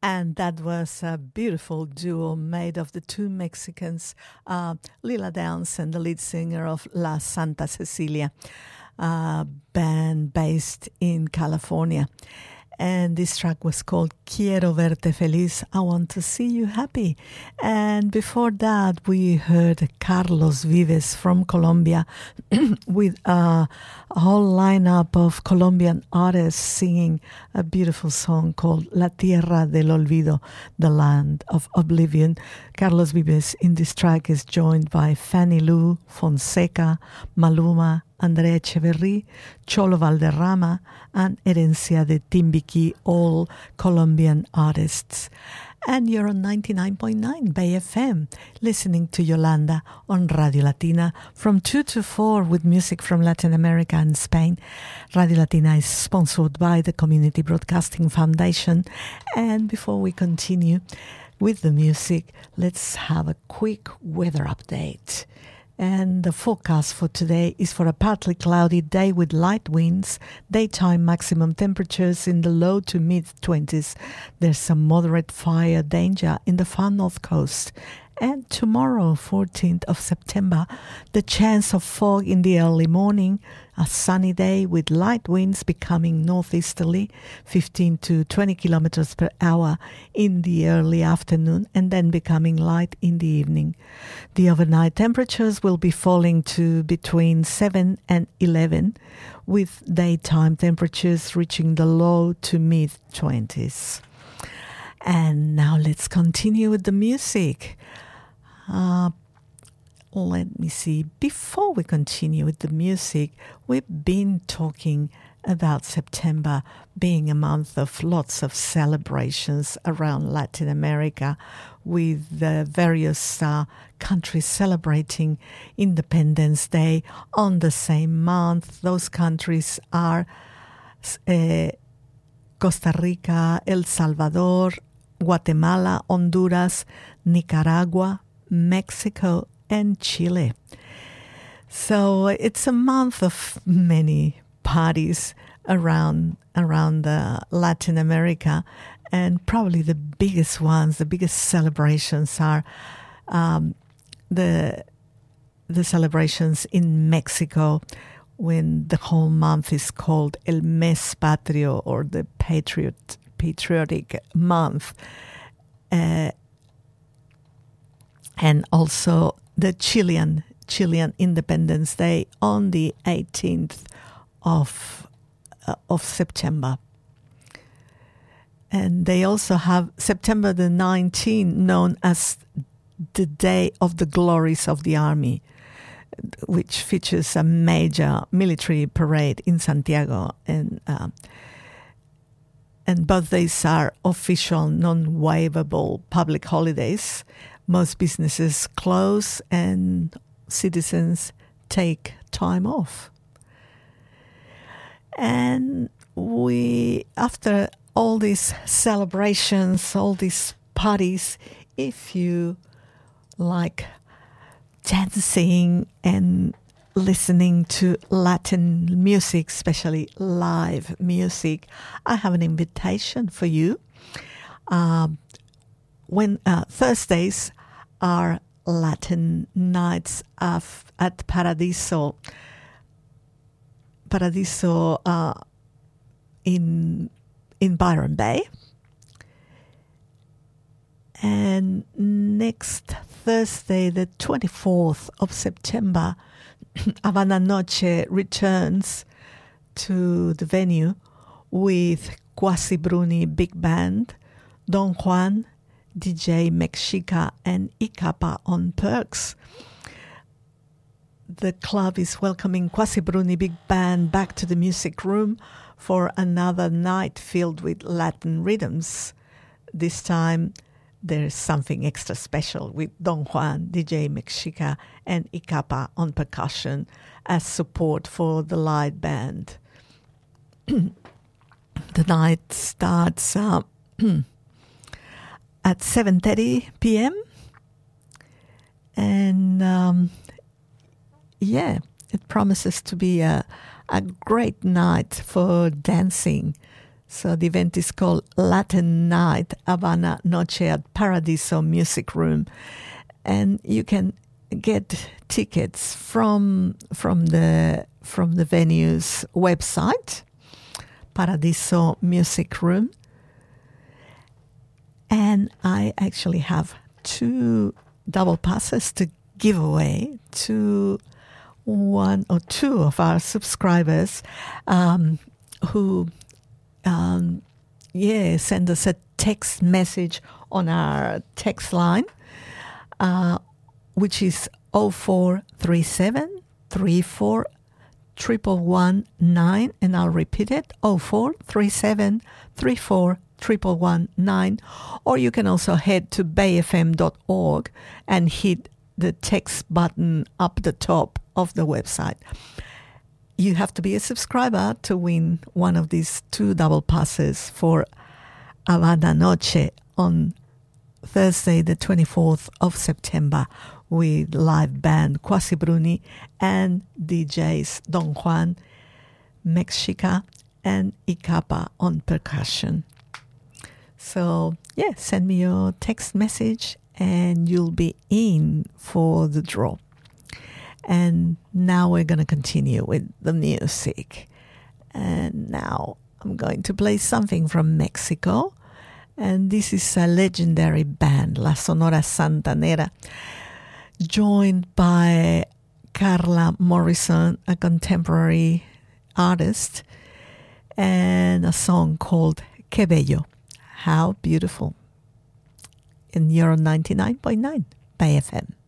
And that was a beautiful duo made of the two Mexicans, Lila Downs and the lead singer of La Santa Cecilia, band based in California. And this track was called Quiero Verte Feliz, I Want to See You Happy. And before that, we heard Carlos Vives from Colombia with a whole lineup of Colombian artists singing a beautiful song called La Tierra del Olvido, the Land of Oblivion. Carlos Vives in this track is joined by Fanny Lu, Fonseca, Maluma, Andrea Echeverri, Cholo Valderrama, and Herencia de Timbiquí, all Colombian artists. And you're on 99.9 Bay FM, listening to Yolanda on Radio Latina from 2 to 4 with music from Latin America and Spain. Radio Latina is sponsored by the Community Broadcasting Foundation. And before we continue with the music, let's have a quick weather update. And the forecast for today is for a partly cloudy day with light winds, daytime maximum temperatures in the low to mid-20s. There's some moderate fire danger in the far north coast. And tomorrow, 14th of September, the chance of fog in the early morning, a sunny day with light winds becoming northeasterly, 15 to 20 kilometers per hour in the early afternoon, and then becoming light in the evening. The overnight temperatures will be falling to between 7 and 11, with daytime temperatures reaching the low to mid-20s. And now let's continue with the music. Let me see. Before we continue with the music, we've been talking about September being a month of lots of celebrations around Latin America, with the various countries celebrating Independence Day on the same month. Those countries are Costa Rica, El Salvador, Guatemala, Honduras, Nicaragua, Mexico, and Chile. So it's a month of many parties around Latin America, and probably the biggest ones, the biggest celebrations are the celebrations in Mexico, when the whole month is called El Mes Patrio, or the Patriotic Month. And also the Chilean Independence Day on the 18th of September. And they also have September the 19th, known as the Day of the Glories of the Army, which features a major military parade in Santiago. And both days are official, non-waivable public holidays. Most businesses close and citizens take time off. And after all these celebrations, all these parties, if you like dancing and listening to Latin music, especially live music, I have an invitation for you. When Thursdays are Latin nights at Paradiso in Byron Bay. And next Thursday, the 24th of September, Havana Noche returns to the venue with Quasi Bruni Big Band, Don Juan, DJ Mexica, and Icapa on perks. The club is welcoming Quasi Bruni Big Band back to the music room for another night filled with Latin rhythms. This time, there's something extra special with Don Juan, DJ Mexica, and Icapa on percussion as support for the live band. The night starts at 7:30 p.m. And it promises to be a great night for dancing, So the event is called Latin Night Havana Noche at Paradiso Music Room. And you can get tickets from the venue's website, Paradiso Music Room. And I actually have 2 double passes to give away to 1 or 2 of our subscribers who send us a text message on our text line, which is 0437 34 119, and I'll repeat it, 0437 34 119, or you can also head to bayfm.org and hit the text button up the top of the website. You have to be a subscriber to win one of these 2 double passes for Havana Noche on Thursday, the 24th of September, with live band Quasi Bruni and DJs Don Juan, Mexica, and Icapa on percussion. So, send me your text message and you'll be in for the draw. And now we're going to continue with the music. And now I'm going to play something from Mexico. And this is a legendary band, La Sonora Santanera, joined by Carla Morrison, a contemporary artist, and a song called Que Bello, How Beautiful. And you're on 99.9 by FM.